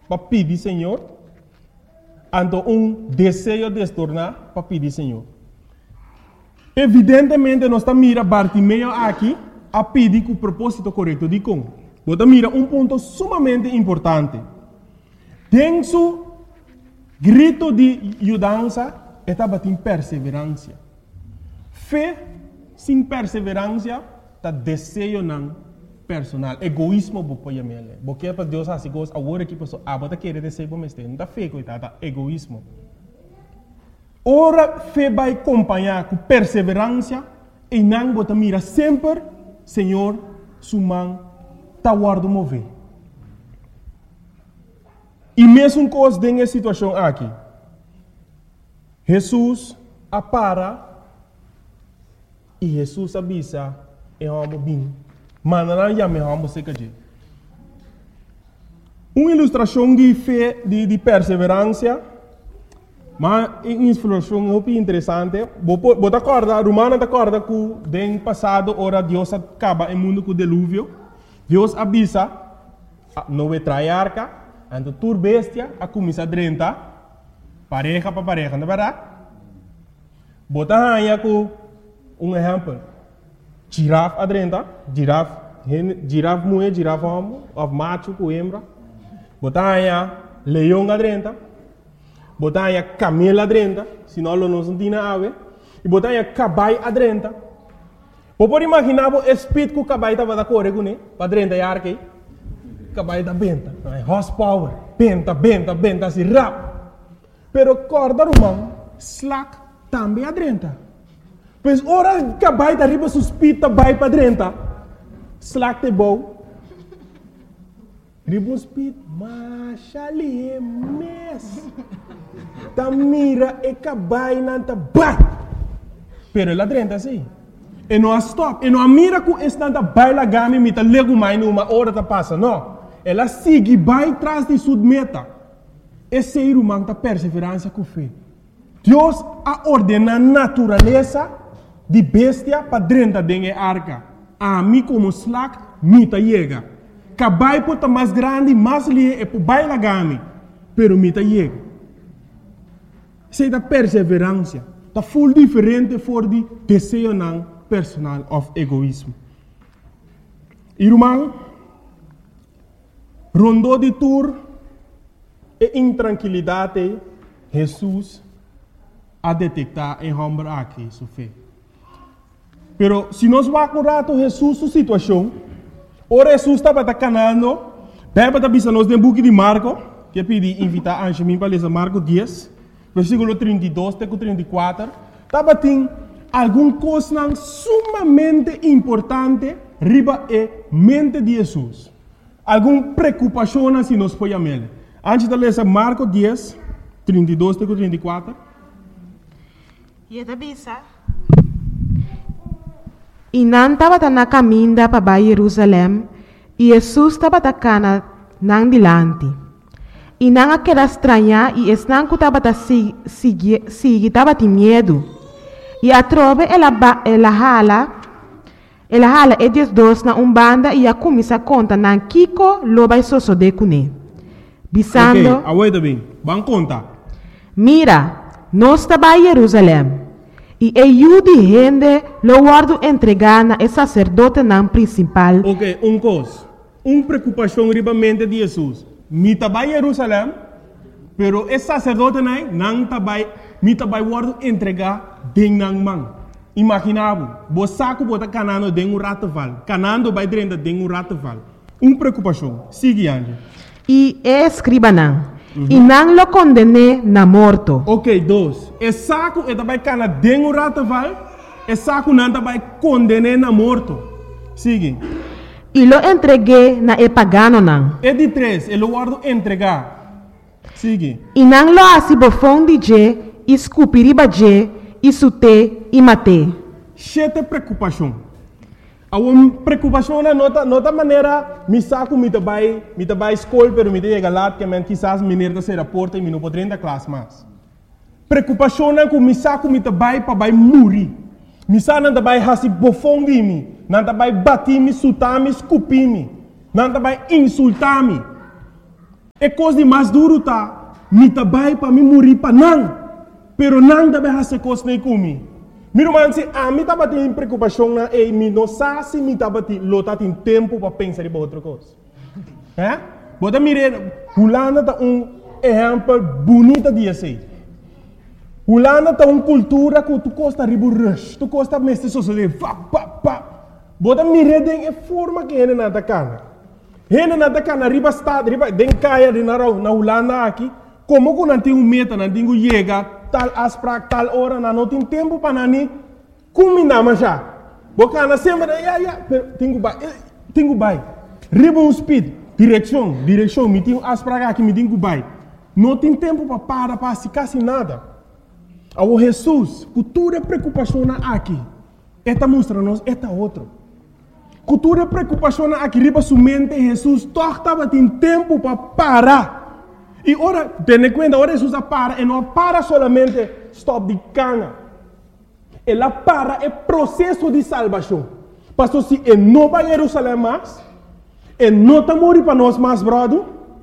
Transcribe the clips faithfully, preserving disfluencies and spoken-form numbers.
para pedir Senhor, então um desejo de se tornar para pedir Senhor. Evidentemente, nós estamos mirando Bartimeu aqui a pedir com o propósito correto de como. Você mira um ponto sumamente importante. Tem su grito de mudança, estava em perseverança. Fé sem perseverança, está desejo não personal. Egoísmo, você mele. Porque para Deus assim gosta, agora que pessoa, ah, você quer desejo para mim, não está fé, coitado, egoísmo. Ora, fé vai acompanhar com perseverança e não você mira sempre, Senhor, sua mão está guardando mover. E mesmo coisa nessa situação aqui, Jesus apara e Jesus avisa e vamos bem. Mas não já me vamos ser que uma ilustração de fé, de, de perseverança, mas uma ilustração muito interessante. Você acorda, Romana acorda que no passado, ora Deus acaba o mundo com o dilúvio. Deus avisa, não vai trair arca, então tur bestia, a começar a drenta. Pareja para pareja, não é verdade? Bota aí com um exemplo. Girafa adrenta, girafa, girafa mulher, girafa homem, ou macho com hembra. Bota aí leão adrenta. Bota aí camelo adrenta, senão não não tem ave. E bota aí caballo adrenta. Pode imaginar o espírito que o caballo estava da correr com ele, para adrenta e arque. Caballo da benta, horsepower, benta, benta, benta, assim rápido. Pero corda romano, slack também adrenta. Pois ora que vai da riba suspita vai para adrenta. Slack te bom. Riba suspita, mas ali é mes. Ta mira e que vai nanta vai. Pero ela adrenta sim. E não stop. E não mira que esta baila gami mita lego mais numa hora ta passa. Não. Ela sigue vai atrás de sua meta. Esse ser humano está perseverança com fé. Deus a ordena a natureza de bestia para dentro da arca. A mim como slack, mita chega. Cabai pode mais grande, mais lie e pode bailar gami, pero mita chega. Isso é perseverança. Está full diferente for de desejo não personal of egoísmo. Irmão, rondou de tour e intranquilidade, Jesus a detectar em homem aqui sua fé. Pero se nós vamos curar Jesus sua situação, ora Jesus estava canando, bem para avisar nós no book de Marco, que eu pedi invitar a Angelina para ler Marco dez, versículo trinta e dois até trinta e quatro, estava tem alguma coisa sumamente importante riba e mente de Jesus. Alguma preocupação se nós podemos ver. Antes de ler Marcos dez, trinta e dois até trinta e quatro. E a bisa. E não estava na caminho para Jerusalém, e Jesus estava na não dilante. E não aquela estranha, e estão que estava seguir, estava de medo. E a trove ela ela hala, ela hala e diz dois na umbanda e a começa a conta na Kiko loba e soso de cune. Bisando. Ok, aguenta bem. Vamos contar. Mira, nós estamos em Jerusalém. E eu de gente lo guardo entregar na sacerdote não principal. Ok, um coisa. Uma preocupação ribamente de Jesus. Me estava em Jerusalém, pero esse sacerdote não não estava, me estava guardo entregar de não mão. Imaginava, você saco bota canando de um rataval, canando vai dentro de um rataval. Uma preocupação. Sigue, Anjo. E escriba não. Uhum. E não lo condene na morto. Ok, dois. E saco e também cana de um rataval, e saco não também condene na morto. Sigue. E lo entreguei na e pagano não. E de três, ele guardo entregar. Sigue. E não lo assim bofão de je, escupiriba je, isute e mate. Sete preocupação. A uma preocupação na nota, nota maneira, me saco me trabalho, me trabalho escola, pero me chega lá que man quizás me nerda ser a porta e me não poderia da classe mais. Preocupação na que me saco me trabalho para vai morrer. Me saco não trabalho assim bofão de mim, não trabalho bater me, sutar me, escupir me, não trabalho insultar me. É coisa de mais duro tá. Me trabalho para me morrer para não. Pero não deve fazer coisa nem comigo. Meu irmão, se a mim estava tendo preocupação na e me não sabe se me estava tendo lotar tem tempo para pensar em outra coisa. É? Bota mirar, Holanda tá um exemplo bonito de assim. Holanda tá uma cultura que tu costa ribo rush, tu costa mestre sociedade, pá, pá, pá. Bota mirar de forma que ele não tá cana. Ele não tá cana, riba estado, riba, den caia de na na Holanda aqui, como que não tem um meta, não tem um chega tal asprak tal hora, não tem tempo para nani, combinar mas já. Bocana sempre, ya ya, tenho bai, tenho bai. Riba um speed, direção, direção, me tem asprak aqui, me tem bai. Não tem tempo para parar para se quase nada. O Jesus, cultura preocupação aqui, esta mostra-nos, esta outro. Cultura preocupação aqui, riba sua mente, Jesus, torta tem tempo para parar. E ora, tenha conta, ora Jesus para, e não para solamente stop de cana. Ela para é processo de salvação. Pastor, se ele não vai a Jerusalém mais, ele não está morrendo para nós mais, brother,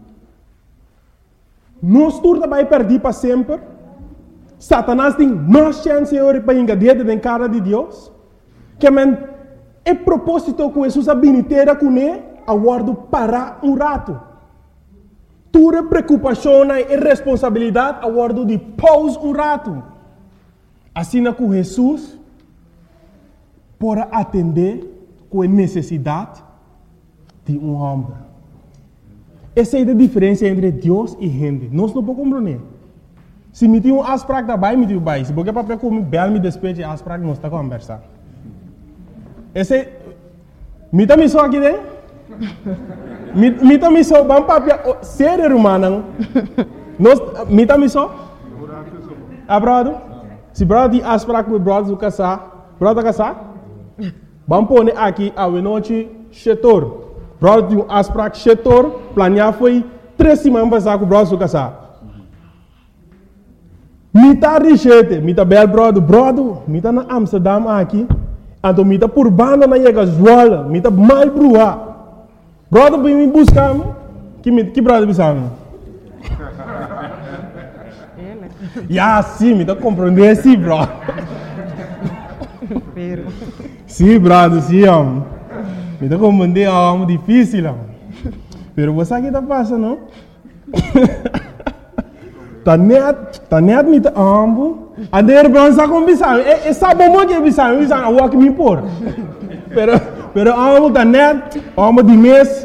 nós turta vai perder para sempre. Satanás tem mais chance para engadir na cara de Deus. Que man, é propósito que Jesus habilitera com ele, a guardo para um rato. Tua preocupação e responsabilidade a guardo de pause um rato. Assim é que Jesus para atender com a necessidade de um homem. Essa é a diferença entre Deus e gente. Nós não podemos compreender. Se me tem um asprak da bai, me tem um bai. Se porque papel como bel me despeje asprak, nós está conversando. Esse, me tá me só aqui dentro? Me, me tá me só, vamos papel, ser humano. Nós, me tá me só? Ah, brother? Se brother tem asprak com brother do casar, brother casar? Vamos pôr aqui a noite chetor. Brother tem um asprak chetor, planear foi três semanas passar com o brother do casar. Me tá richete, me tá bel brother, brother, me tá na Amsterdam aqui, então me tá por banda na Yega Zoala, me tá mal brua. Brother, vem me buscar, que me, que brother me sabe? Ya, sim, me tá compreendendo, sim, bro. Sim, brother, sim, homem. Me tá compreendendo, homem, difícil, homem. Pero você aqui tá passando, não? Tá net, tá net me tá ambo. A der bronza com bisão. É é sabe como que bisão, bisão a walk me por. Pero pero ambo tá net, ambo de mês.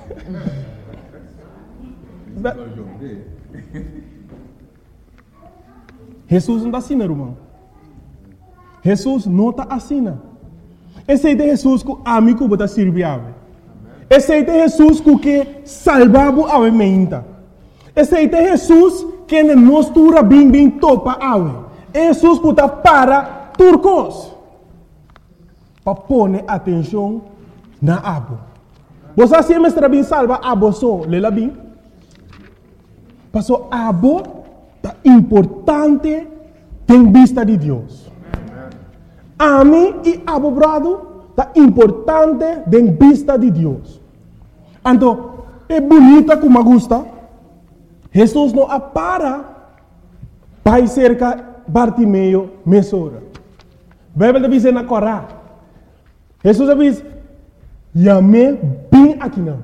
Jesus não está assim, irmão. Jesus não está assim. Esse é de Jesus que amigo bota servir. Esse é de Jesus que salvava a mente. Esse é de Jesus que não mostura bem bem topa awe. Jesus que está para turcos. Para pôr atenção na abo. Você sempre está bem salva abo só, lela bem. Passou abo é importante em vista de Deus. A mim e abo brado é importante em vista de Deus. Então, é bonita como gusta. Jesus não apara para cerca Bartimeu mesora. Bíblia diz na Corá. Jesus diz, "Yame bem aqui não."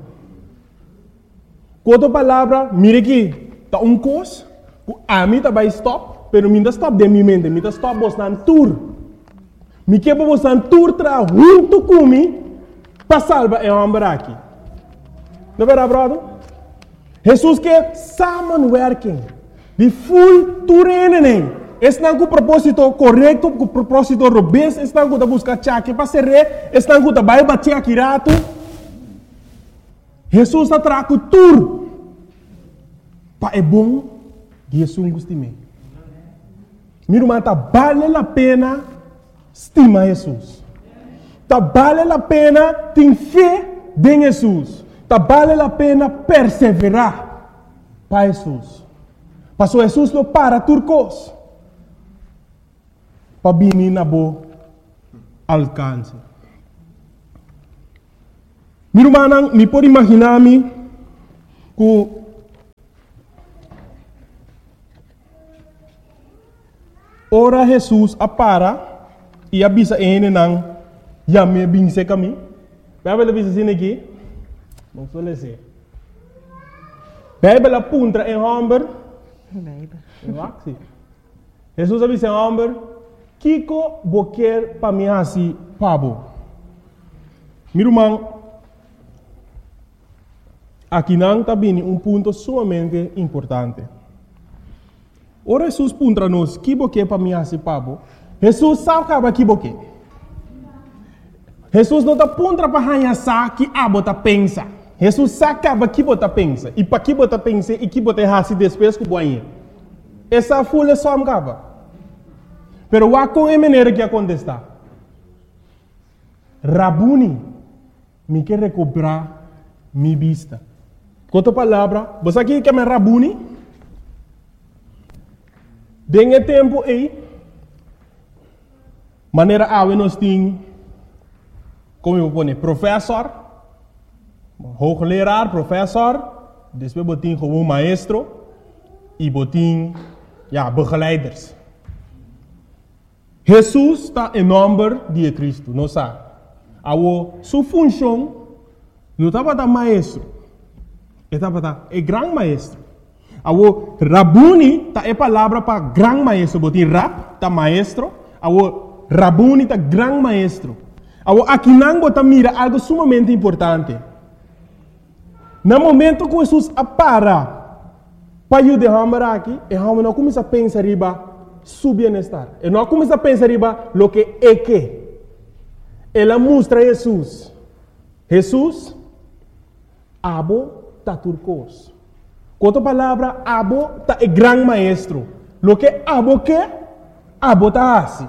Outra palavra, mire aqui, tá um cos, a mim tá vai stop, pero mim tá stop de minha mente, mim tá stop bostan tour. Me que para bostan tour tra junto comigo para salvar o homem aqui. Não é verdade, brother? Jesus quer samenwerking. De full turenen. Estão com o propósito correto, com o propósito robusto, estão com a busca chaque para ser rei, estão com a vai bater aqui rato. Jesus está trago tudo. Para é bom, Jesus gosta de mim. Meu irmão, tá vale a pena estimar Jesus. Tá vale a pena ter fé em Jesus. Tá vale a pena perseverar para Jesus. Pastor Jesus não para turcos. Para vir na boa alcance. Meu irmão, me pode imaginar-me que ora Jesus apara e avisa ele não, já me bem se caminho. Bíblia avisa assim aqui, não sou lese. Bíblia apunta em homem, Jesus avisa em homem, Kiko boquer para mim assim, pabo. Meu irmão, aqui não está bem um ponto sumamente importante. Ora Jesus puntra nos, que boquer para mim assim, pabo. Jesus sabe que boquer. Jesus não está puntra para ranhar que a bota pensa. Jesus sabe que bota pensa. E para que bota pensa e que bota raci depois que boinha. Essa folha só me acaba. Pero wa com a maneira que acontece. Rabuni, me quer recobrar minha vista. Outra palavra, você aqui que é Rabuni? Dengue tempo aí, maneira a nós tem, como eu vou dizer, professor, hoogleraar, professor, depois botin como maestro e botin, ja, begeleiders. Jesus está em nome de Cristo, não sabe? A sua função não estava da maestro, estava da é grande maestro. A Rabuni está é palavra para grande maestro, botin rab tá maestro, a Rabuni está grande maestro. A aqui não bota mira algo sumamente importante. No momento que Jesus apara para eu derramar aqui, e não começa a pensar riba su bienestar. E não começa a pensar riba lo que é que. Ela mostra Jesus. Jesus, abo ta turcos. Com outra palavra, abo ta é grande maestro. Lo que abo que, abo ta assim.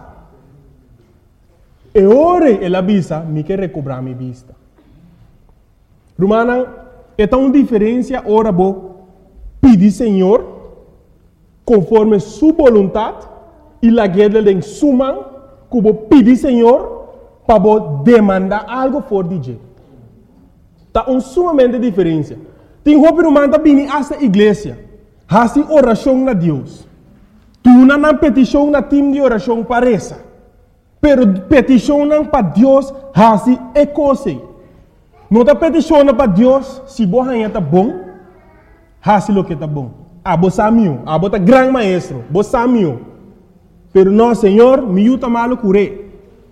E ora ela avisa, me quer recobrar minha vista. Romana, é tão diferença ora bo pedir Senhor conforme sua vontade e la guerra de suma que bo pedir Senhor para bo demandar algo for de je. Tá um sumamente diferença. Tem roupa romana bem essa igreja, hasi oração na Deus. Tu não na petição na time de oração parece. Pero petição para Deus hasi é coisa. Não está peticionando para Deus se você está bom, hasi lo que está bom. Ah, você é meu, ah, você é grande maestro, você é meu. Pero não, Senhor, me ajuda malo curé.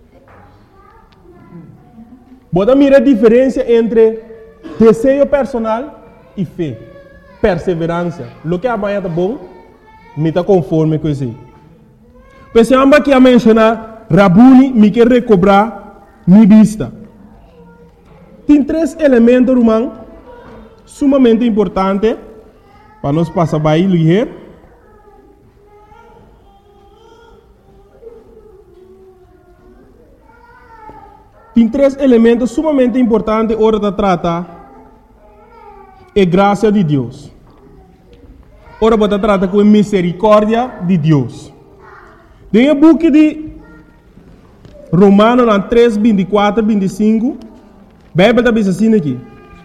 Você mira a diferença entre desejo personal e fé, perseverança. Lo que amanhã está bom, me está conforme com isso. Pensamos que a mencionar, Rabuni me quer recobrar minha vista. Tem três elementos, irmão, sumamente importantes para nós passar bem ligeiro. Tem três elementos sumamente importantes hora de tratar é graça de Deus. Ora você trata com a misericórdia de Deus. Tem o book de Romanos três, vinte e quatro, vinte e cinco. Bíblia está assim aqui.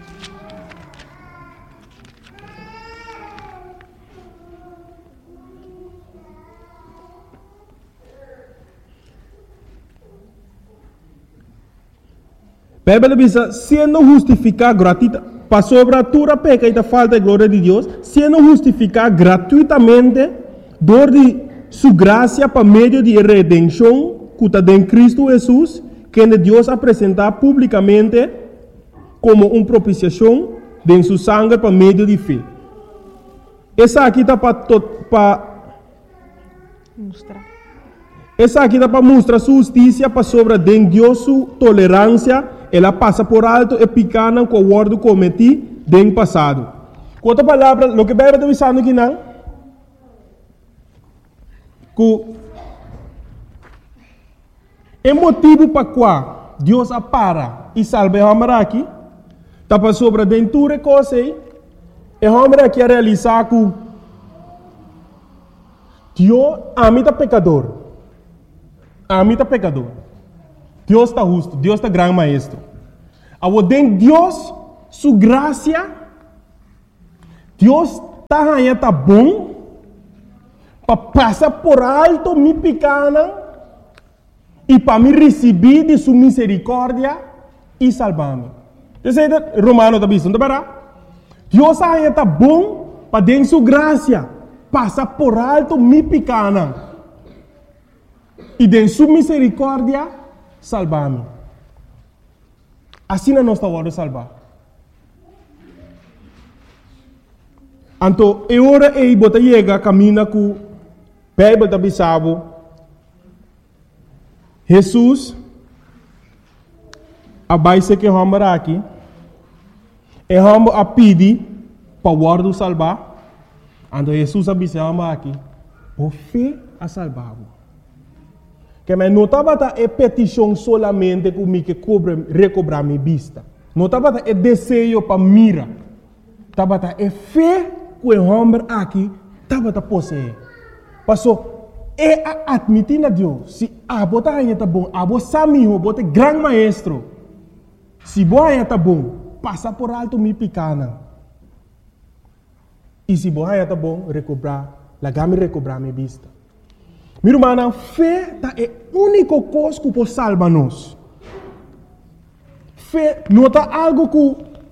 Bíblia diz, sendo justificado gratuitamente, para sobre a tua peca e a falta de glória de Deus, sendo justificado gratuitamente, dor de sua graça para meio de redenção, que está em Cristo Jesus, que Deus apresentar publicamente como uma propiciação de sua sangue para meio de fé. Essa aqui está para mostrar. Essa aqui está para mostrar sua justiça para sobre de Deus sua tolerância. Ela passa por alto e picana com o word cometi do passado. Com outra palavra, o que vai estar dizendo aqui não? Que é motivo para qual Deus apara e salve a homem aqui, está para sobre dentro de coisa e a homem aqui a realizar que Deus ama o pecador. Ama o pecador. Deus está justo, Deus está grande maestro. Ao den Deus, sua graça, Deus está tá bom para passar por alto mi pecana e para me receber de sua misericórdia e salvar-me. Você é Romano também, não é? Deus está bom para dar sua graça, passar por alto mi pecana e de sua misericórdia salvar-me. Assim nós estamos salvar. Então, é hora de você chegar, caminhar com a Bíblia da Bissau. Jesus, a base que vamos aqui, é vamos a pedir para o guarda salvar. Então, Jesus a Bissau aqui, o fé a salvar. Que me não estava a petição solamente comigo que cobre, recobrar minha vista. Não estava a desejo para mira. Estava a fé que o homem aqui estava a possuir. Passou, é a admitir a Deus. Se a bota aí está bom, a bota samiho, a bota grande maestro. Se boa aí está bom, passa por alto me picana. E se boa aí está bom, recobrar, lagame recobrar minha vista. Meu irmão, fé é a única coisa que pode salvar nós. Fé não é algo que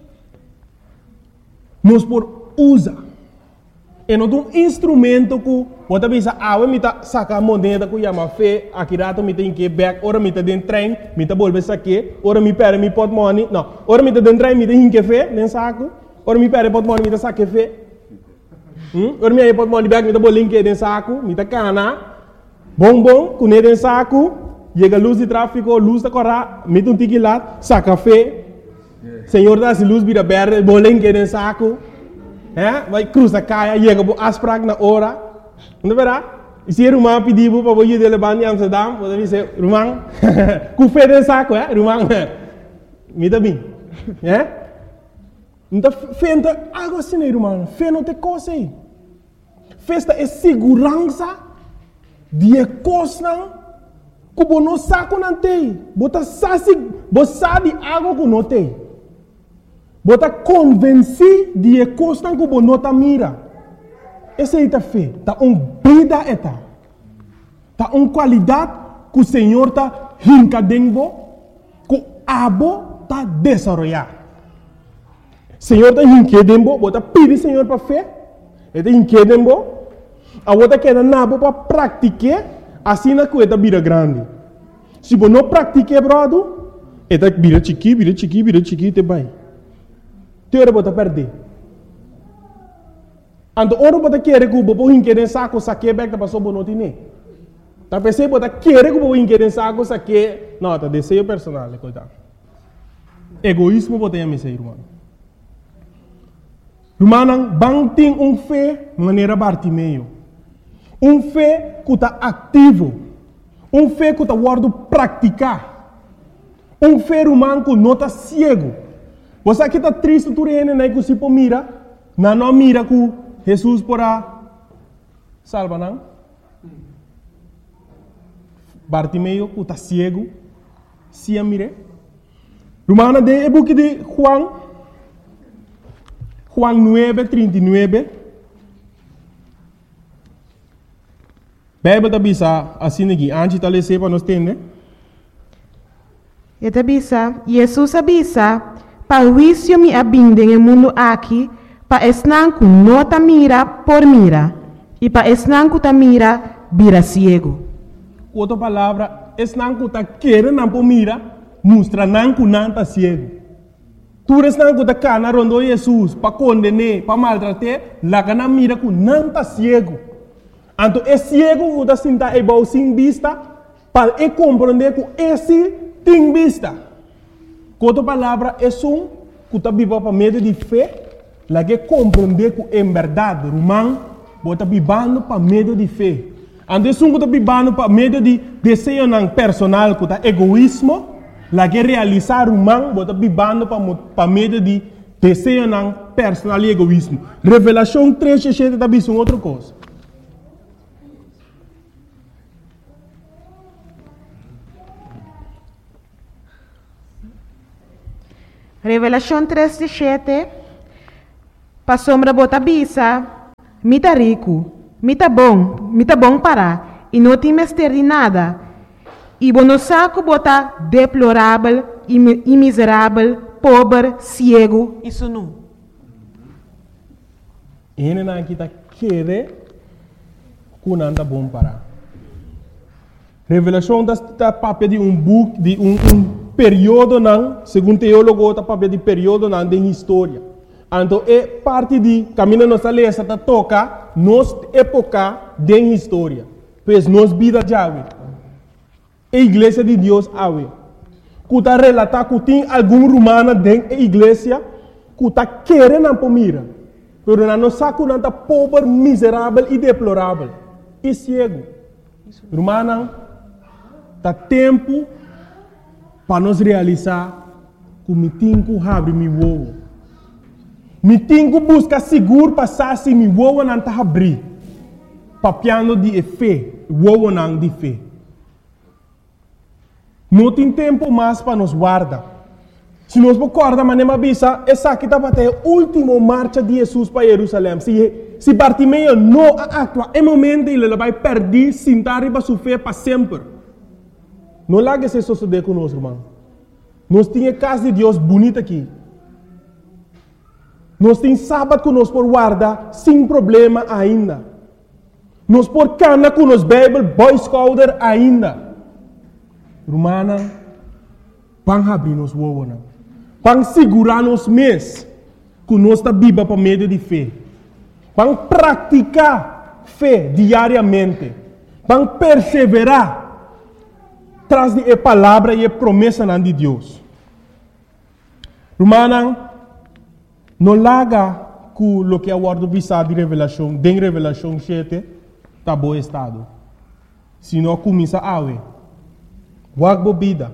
nós podemos usar. É não um instrumento que você pensa, ah, eu me saca a moneda que chama fé, aqui rato me tem que back, ora me tem dentro trem, me tem bolsa aqui, ora me perde me pot money, não, ora me tem dentro trem, me tem que fé, nem saco, ora me perde pot money, me tem saque fé, hum? Ora me pot money back, me tem bolinho que dentro saco, me tem cana. Bom, bom, com ele em saco, chega a luz de tráfego, luz da corra, mete um tique lá, saca fé. Senhor dá-se luz, vira verde, bolinho que em saco. É? Vai cruza caia, chega a asprag na hora. Não é verdade? E se o irmão pediu para você ir levar em Amsterdam, você diz, irmão, com fé em saco, é? Irmão, me dá bem. É? Então, fé não tem algo assim, irmão. Fé não tem coisa aí. Festa é segurança. Die coisa que você não sabe que não tem. Você sabe algo que não tem. Você convence de coisa que você não mira. Essa é a fé. Está uma vida. Está uma qualidade que o Senhor está rincadendo, que o abo está desenvolvendo. O Senhor está rincadendo, você pede o Senhor para fé. Ele está rincadendo. A outra que é nabo para praticar, assim na coisa vira grande. Se você não praticar, brother, é que vira chiqui, vira chiqui, vira chiqui, te vai. Te ora você perder. Então, ora você quer que você hinque saco, saque back da pessoa não tem. Tá pensando você quer que você hinque saco, saque, não, tá desejo personal, coitado. Egoísmo você tem a irmão. Irmão, bang tem um fé maneira Bartimeu. Um fé que está ativo. Um fé que está guardando praticar. Um fé humano que não está cego. Você aqui está triste, tu reina, né? Que se pode mira. Não, não mira que Jesus porá salva, não? Bartimeu que está cego. Se a mire. Romana de é book de Juan. Juan nove, trinta e nove. Bíblia da bisa assim aqui, antes de ler para nós entender. E da bisa, Jesus avisa, para o juízo me abinde no mundo aqui, para esnanco não ta mira por mira, e para esnanco ta mira vira ciego. Outra palavra, esnanco ta quer não por mira, mostra nanco não ta ciego. Tu esnanco ta cana rondo Jesus, para condenar, para maltratar, lá que não mira com não ta ciego. Então, é cego que está sentado igual sem vista, para compreender que esse tem vista. Com outra palavra, é um que está vivendo para meio de fé, lá que compreender que é verdade, irmão, está vivendo para meio de fé. Então, é um que está vivendo para meio de desejo personal, que está egoísmo, lá que realizar irmão, está vivendo para meio de desejo personal e egoísmo. Revelação três, sete, está vivendo outra coisa. Revelação treze, sete. Para sombra bota bisa, mita rico, Mita bom, mita bom para, e não tem mestre de nada. E bono saco bota deplorável, e miserável, pobre, cego, isso não. Ele não kita querer que não anda bom para. Revelação da papel de um book, de um, um período não, segundo teólogo, da papel de período não de história. Então é parte de caminho nossa lesa da toca nos época de história, pois nos vida já a igreja de Deus ave. Que está relatar que tem algum romano dentro da igreja que está querendo pomira, mas não sabe que está pobre, miserável e deplorável e cego. Romano, está tempo para nós realizar que me tenho que abrir meu ovo. Me tenho que buscar seguro para saber se meu ovo não está abrir. Papiando de fé, o ovo não de fé. Não tem tempo mais para nos guardar. Se nós recorda, mas nem avisa, essa aqui está até a última marcha de Jesus para Jerusalém. Se, se Bartimeu não atua, é momento ele vai perder, sentar e sua fé para sempre. Não larga se suceder conosco, irmão. Nós temos casa de Deus bonita aqui. Nós temos sábado que nós por guardar sem problema ainda. Nós por cana com nos Bible, Boy Scouter ainda. Romana, vamos abrir nos ovos. Vamos segurar nos mês que nós está viva para meio de fé. Vamos praticar fé diariamente. Vamos perseverar traz de a palavra e a promessa de Deus. Romana, não larga que o que é o ordem visado de revelação, de revelação sete, está bom estado. Se não começa a ver. Wag bobida.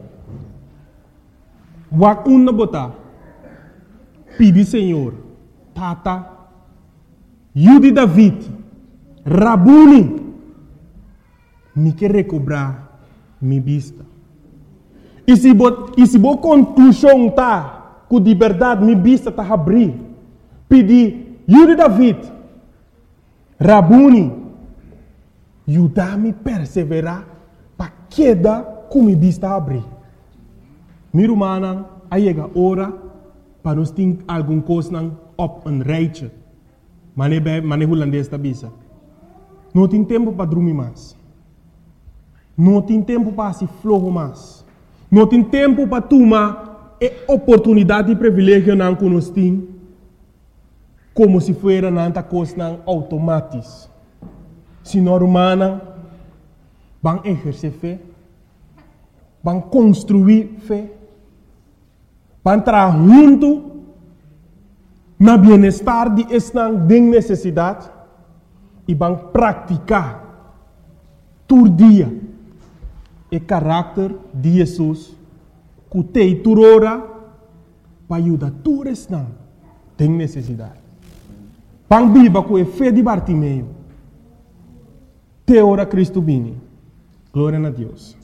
Wag una bota. Pedi Senhor. Tata. Yudi David. Rabuni. Me quer recobrar minha vista. E se boa conclusão tá, que de verdade minha vista está a abrir. Pedi. Yudi David. Rabuni. Ajuda-me a perseverar para queda como me vista abrir. Minha irmã, aí chega a hora para nós ter alguma coisa op een rijtje. Mas não é holandês da bisa. Não tem tempo para dormir mais. Não tem tempo para se flojo mais. Não tem tempo para tomar a oportunidade e privilégio que nós temos como se fosse nanta coisa automática. Se não humana, vão exercer fé, vão construir fé, vão entrar junto no bem-estar de esta de necessidade e vão praticar todo dia o caráter de Jesus que tem turora para ajudar todos esta de necessidade. Vão viver com a fé de Bartimeu. Te ora Cristo vini. Glória a Deus.